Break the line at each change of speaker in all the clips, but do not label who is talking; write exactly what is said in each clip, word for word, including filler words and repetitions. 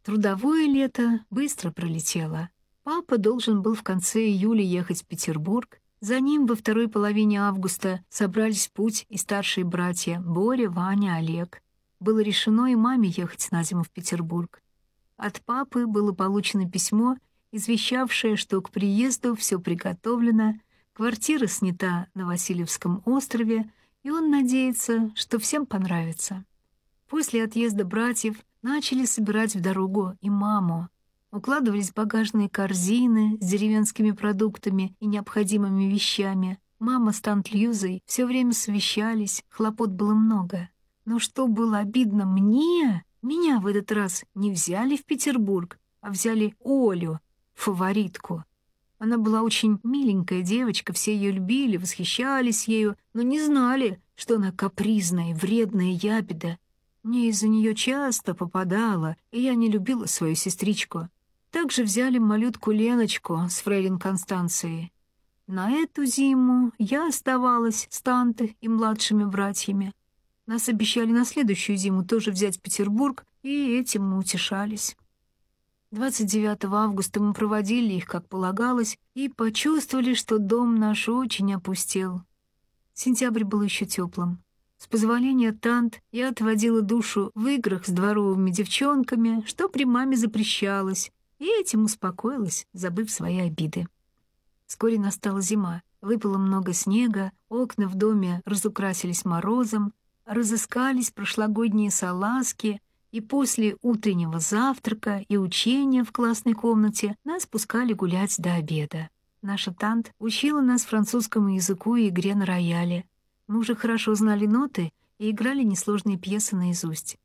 Трудовое лето быстро пролетело. Папа должен был в конце июля ехать в Петербург. За ним во второй половине августа собрались в путь и старшие братья Боря, Ваня, Олег. Было решено и маме ехать на зиму в Петербург. От папы было получено письмо, извещавшее, что к приезду все приготовлено, квартира снята на Васильевском острове, и он надеется, что всем понравится. После отъезда братьев начали собирать в дорогу и маму. Укладывались багажные корзины с деревенскими продуктами и необходимыми вещами. Мама с тант Льюзой все время совещались, хлопот было много. Но что было обидно мне, меня в этот раз не взяли в Петербург, а взяли Олю, фаворитку. Она была очень миленькая девочка, все ее любили, восхищались ею, но не знали, что она капризная, вредная ябеда. Мне из-за нее часто попадало, и я не любила свою сестричку. Также взяли малютку Леночку с фрейлин Констанцией. На эту зиму я оставалась с тантой и младшими братьями. Нас обещали на следующую зиму тоже взять в Петербург, и этим мы утешались. двадцать девятого августа мы проводили их, как полагалось, и почувствовали, что дом наш очень опустел. Сентябрь был еще теплым. С позволения тант я отводила душу в играх с дворовыми девчонками, что при маме запрещалось, и этим успокоилась, забыв свои обиды. Вскоре настала зима, выпало много снега, окна в доме разукрасились морозом, разыскались прошлогодние салазки, и после утреннего завтрака и учения в классной комнате нас пускали гулять до обеда. Наша тант учила нас французскому языку и игре на рояле. Мы уже хорошо знали ноты и играли несложные пьесы наизусть.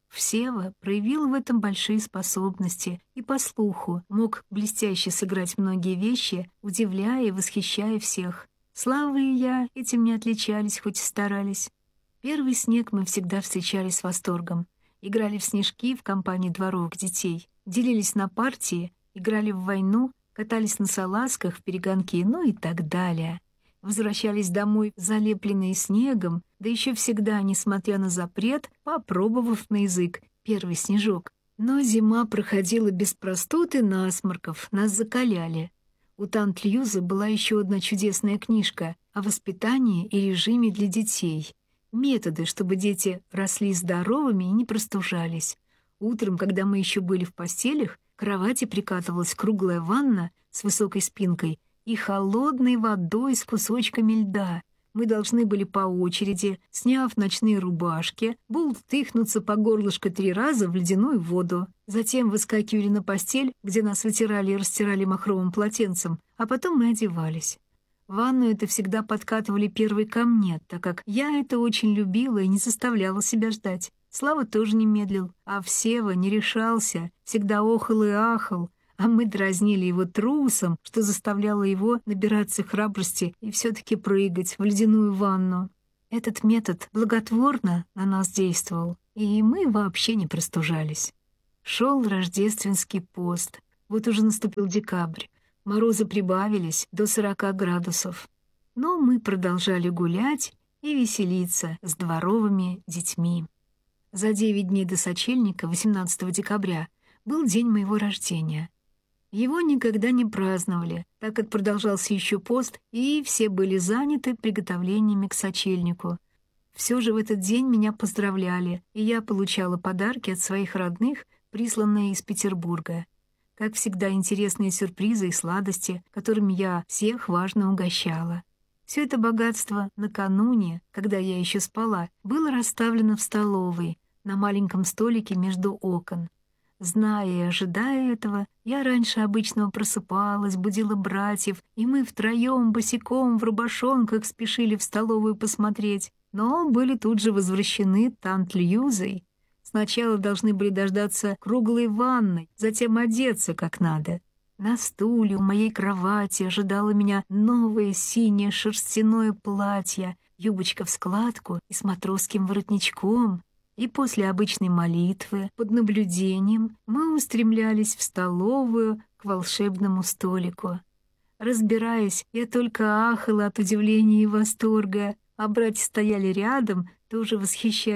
Всева проявил в этом большие способности и по слуху мог блестяще сыграть многие вещи, удивляя и восхищая всех. Слава и я этим не отличались, хоть и старались. Первый снег мы всегда встречали с восторгом. Играли в снежки в компании дворовых детей, делились на партии, играли в войну, катались на салазках в перегонки, ну и так далее. Возвращались домой, залепленные снегом, да еще всегда, несмотря на запрет, попробовав на язык первый снежок. Но зима проходила без простуд и насморков, нас закаляли. У тант Льюзы была еще одна чудесная книжка о воспитании и режиме для детей. Методы, чтобы дети росли здоровыми и не простужались. Утром, когда мы еще были в постелях, к кровати прикатывалась круглая ванна с высокой спинкой и холодной водой с кусочками льда. Мы должны были по очереди, сняв ночные рубашки, бултыхнуться по горлышко три раза в ледяную воду. Затем выскакивали на постель, где нас вытирали и растирали махровым полотенцем, а потом мы одевались. Ванну это всегда подкатывали первой ко мне, так как я это очень любила и не заставляла себя ждать. Слава тоже не медлил, а Всева не решался, всегда охал и ахал, а мы дразнили его трусом, что заставляло его набираться храбрости и все-таки прыгать в ледяную ванну. Этот метод благотворно на нас действовал, и мы вообще не простужались. Шел рождественский пост, вот уже наступил декабрь, морозы прибавились до сорока градусов, но мы продолжали гулять и веселиться с дворовыми детьми. За девять дней до сочельника, восемнадцатого декабря, был день моего рождения. Его никогда не праздновали, так как продолжался еще пост, и все были заняты приготовлениями к сочельнику. Все же в этот день меня поздравляли, и я получала подарки от своих родных, присланные из Петербурга. Как всегда, интересные сюрпризы и сладости, которыми я всех важно угощала. Все это богатство накануне, когда я еще спала, было расставлено в столовой, на маленьком столике между окон. Зная и ожидая этого, я раньше обычного просыпалась, будила братьев, и мы втроем босиком в рубашонках спешили в столовую посмотреть, но были тут же возвращены тант Льюзой. Сначала должны были дождаться круглой ванны, затем одеться как надо. На стуле у моей кровати ожидало меня новое синее шерстяное платье, юбочка в складку и с матросским воротничком. И после обычной молитвы, под наблюдением, мы устремлялись в столовую к волшебному столику. Разбираясь, я только ахала от удивления и восторга, а братья стояли рядом, тоже восхищаясь,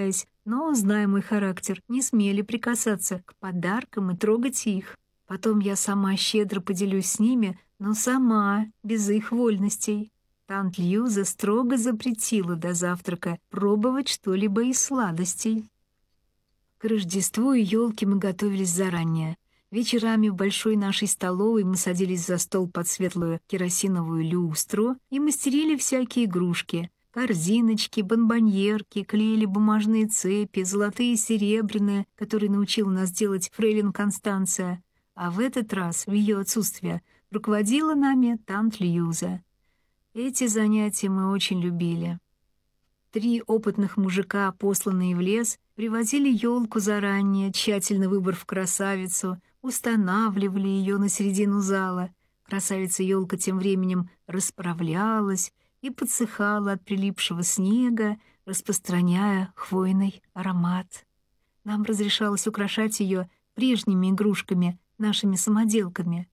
но, зная мой характер, не смели прикасаться к подаркам и трогать их. Потом я сама щедро поделюсь с ними, но сама, без их вольностей. Тант Льюза строго запретила до завтрака пробовать что-либо из сладостей. К Рождеству и елке мы готовились заранее. Вечерами в большой нашей столовой мы садились за стол под светлую керосиновую люстру и мастерили всякие игрушки. Корзиночки, бонбоньерки, клеили бумажные цепи, золотые и серебряные, которые научила нас делать фрейлин Констанция. А в этот раз, в ее отсутствие, руководила нами тант Льюза. Эти занятия мы очень любили. Три опытных мужика, посланные в лес, привозили елку заранее, тщательно выбрав красавицу, устанавливали ее на середину зала. Красавица-елка тем временем расправлялась и подсыхала от прилипшего снега, распространяя хвойный аромат. Нам разрешалось украшать ее прежними игрушками, нашими самоделками.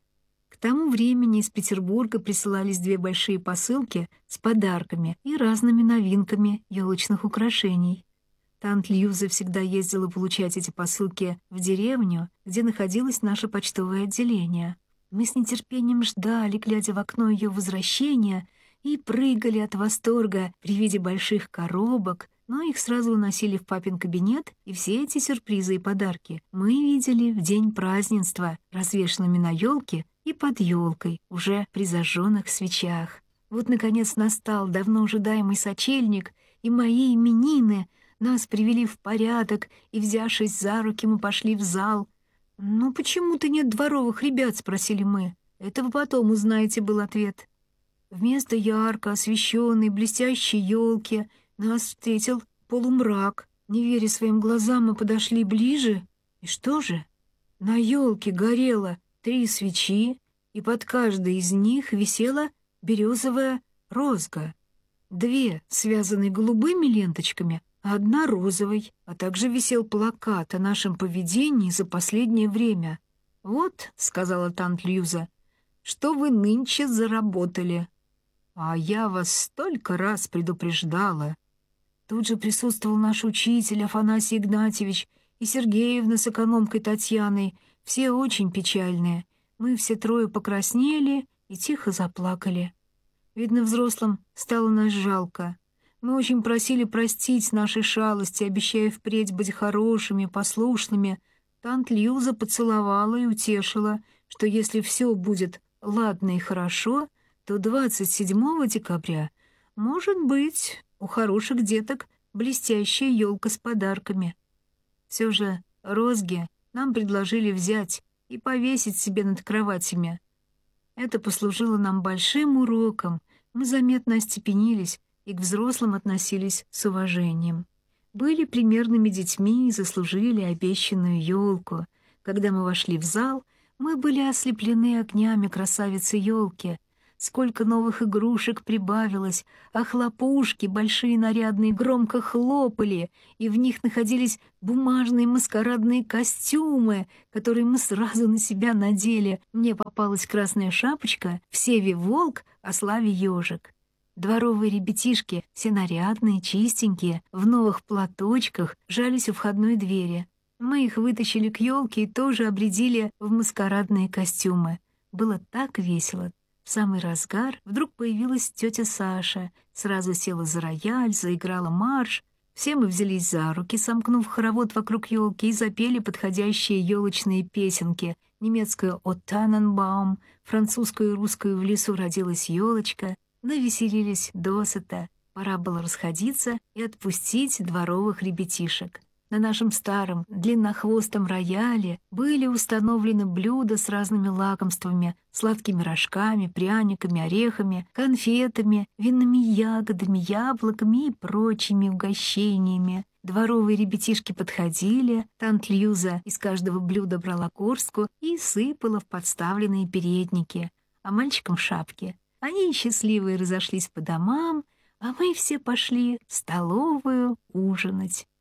К тому времени из Петербурга присылались две большие посылки с подарками и разными новинками елочных украшений. Тант Льюза всегда ездила получать эти посылки в деревню, где находилось наше почтовое отделение. Мы с нетерпением ждали, глядя в окно ее возвращения, и прыгали от восторга при виде больших коробок, но их сразу уносили в папин кабинет, и все эти сюрпризы и подарки мы видели в день празднества, развешанными на елке и под елкой, уже при зажженных свечах. Вот, наконец, настал давно ожидаемый сочельник, и мои именины. Нас привели в порядок, и, взявшись за руки, мы пошли в зал. «Ну, почему-то нет дворовых ребят?» — спросили мы. «Это вы потом узнаете», — был ответ. Вместо ярко освещенной блестящей елки нас встретил полумрак. Не веря своим глазам, мы подошли ближе. И что же? На елке горело три свечи, и под каждой из них висела березовая розга. Две, связанные голубыми ленточками, а одна розовой, а также висел плакат о нашем поведении за последнее время. «Вот», — сказала тант Льюза, — «что вы нынче заработали». «А я вас столько раз предупреждала». Тут же присутствовал наш учитель Афанасий Игнатьевич и Сергеевна с экономкой Татьяной, все очень печальные. Мы все трое покраснели и тихо заплакали. Видно, взрослым стало нас жалко. Мы очень просили простить наши шалости, обещая впредь быть хорошими, послушными. Тант Льюза поцеловала и утешила, что если все будет ладно и хорошо, то двадцать седьмого декабря, может быть, у хороших деток блестящая елка с подарками. Все же розги нам предложили взять и повесить себе над кроватями. Это послужило нам большим уроком. Мы заметно остепенились и к взрослым относились с уважением. Были примерными детьми и заслужили обещанную елку. Когда мы вошли в зал, мы были ослеплены огнями красавицы-елки. Сколько новых игрушек прибавилось, а хлопушки, большие нарядные, громко хлопали, и в них находились бумажные маскарадные костюмы, которые мы сразу на себя надели. Мне попалась красная шапочка в Севе волк, а Славе ежик. Дворовые ребятишки, все нарядные, чистенькие, в новых платочках, жались у входной двери. Мы их вытащили к елке и тоже обрядили в маскарадные костюмы. Было так весело. В самый разгар вдруг появилась тетя Саша, сразу села за рояль, заиграла марш. Все мы взялись за руки, сомкнув хоровод вокруг елки, и запели подходящие елочные песенки. Немецкую «О Таненбаум», французскую и русскую «В лесу родилась елочка». Навеселились досыта. Пора было расходиться и отпустить дворовых ребятишек. На нашем старом длиннохвостом рояле были установлены блюда с разными лакомствами, сладкими рожками, пряниками, орехами, конфетами, винными ягодами, яблоками и прочими угощениями. Дворовые ребятишки подходили, тант Льюза из каждого блюда брала горстку и сыпала в подставленные передники, а мальчикам шапки. Они счастливые разошлись по домам, а мы все пошли в столовую ужинать.